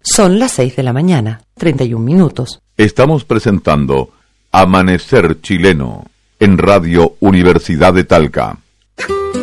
Son las 6 de la mañana, 31 minutos. Estamos presentando Amanecer Chileno en Radio Universidad de Talca.